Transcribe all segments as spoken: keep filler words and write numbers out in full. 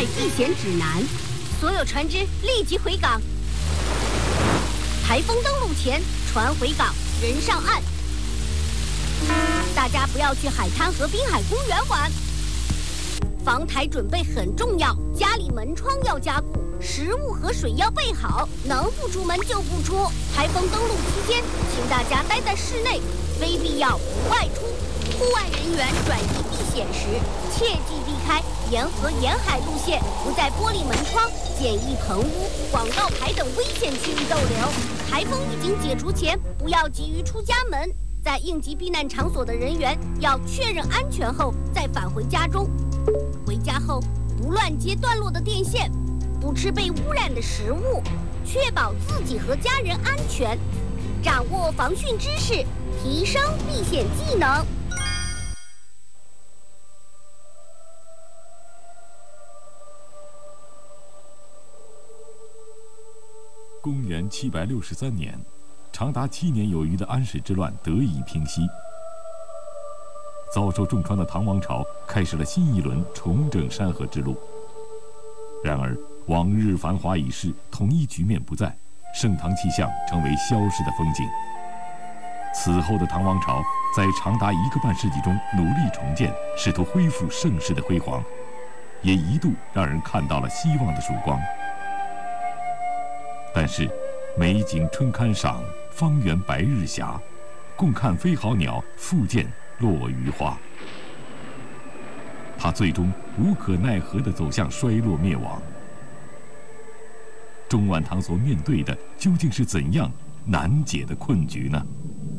避险指南，所有船只立即回港。台风登陆前，船回港，人上岸。大家不要去海滩和滨海公园玩。防台准备很重要，家里门窗要加固，食物和水要备好，能不出门就不出。台风登陆期间，请大家待在室内，非必要不外出。户外人员转移避险时，切忌避开沿河沿海路线，不在玻璃门窗、简易棚屋、广告牌等危险区域逗留。台风已经解除前，不要急于出家门。在应急避难场所的人员要确认安全后再返回家中。回家后不乱接断落的电线，不吃被污染的食物，确保自己和家人安全，掌握防汛知识，提升避险技能。 公元七百六十三年，长达七年有余的安史之乱得以平息。遭受重创的唐王朝开始了新一轮重整山河之路。然而，往日繁华已逝，统一局面不在，盛唐气象成为消逝的风景。此后的唐王朝在长达一个半世纪中努力重建，试图恢复盛世的辉煌，也一度让人看到了希望的曙光。但是，美景春堪赏，方圆白日斜，共看飞毫鸟，复见落余花。他最终无可奈何地走向衰落灭亡。中晚唐所面对的究竟是怎样难解的困局呢？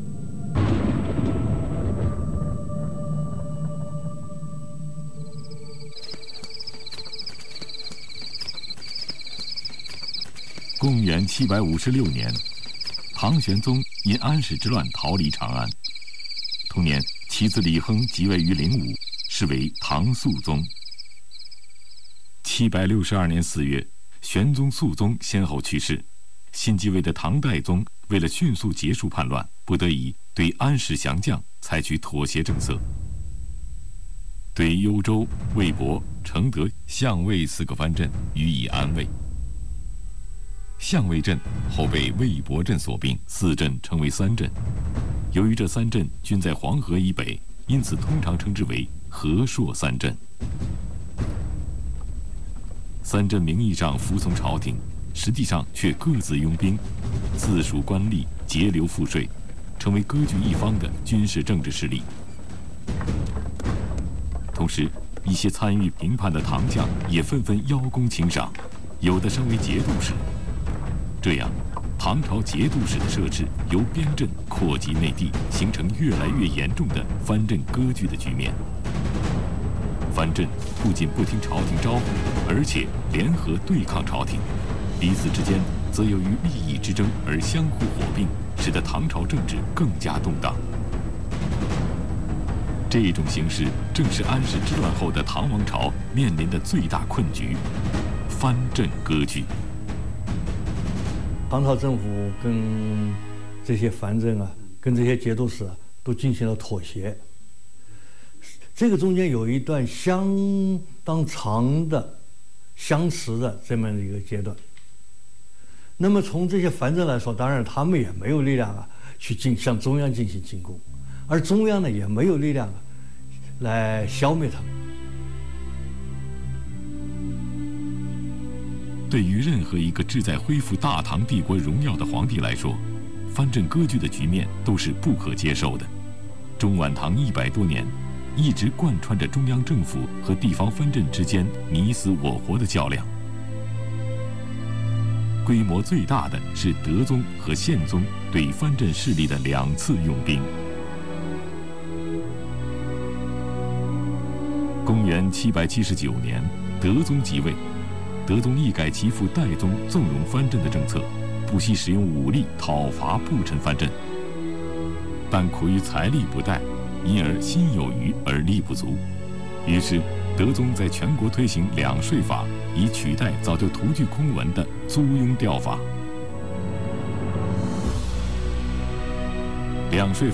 公元七百五十六年，唐玄宗因安史之乱逃离长安。同年，其子李亨即位于灵武，是为唐肃宗。七百六十二年四月，玄宗、肃宗先后去世，新继位的唐代宗为了迅速结束叛乱，不得已对安史降将采取妥协政策，对幽州、魏博、承德、相位四个藩镇予以安慰。相位镇后被魏博镇所并，四镇成为三镇。由于这三镇均在黄河以北，因此通常称之为和硕三镇。三镇名义上服从朝廷，实际上却各自拥兵，自属官吏，节流赋税，成为割据一方的军事政治势力。同时，一些参与平叛的唐将也纷纷邀功请赏，有的升为节度使。这样，唐朝节度使的设置由边镇扩及内地，形成越来越严重的藩镇割据的局面。藩镇不仅不听朝廷招呼，而且联合对抗朝廷，彼此之间则由于利益之争而相互火并，使得唐朝政治更加动荡。这种形势正是安史之乱后的唐王朝面临的最大困局——藩镇割据。 唐朝政府跟这些藩镇啊，跟这些节度使啊，都进行了妥协。这个中间有一段相当长的相持的这么一个阶段。那么从这些藩镇来说，当然他们也没有力量啊去进向中央进行进攻，而中央呢也没有力量啊来消灭他们。 对于任何一个志在恢复大唐帝国荣耀的皇帝来说，藩镇割据的局面都是不可接受的。中晚唐一百多年，一直贯穿着中央政府和地方藩镇之间你死我活的较量。规模最大的是德宗和宪宗对藩镇势力的两次用兵。公元七百七十九年，德宗即位。德宗一改其父代宗纵容藩镇的政策，不惜使用武力讨伐不臣藩镇，但苦于财力不逮，因而心有余而力不足。于是，德宗在全国推行两税法，以取代早就徒具空文的租庸调法。两税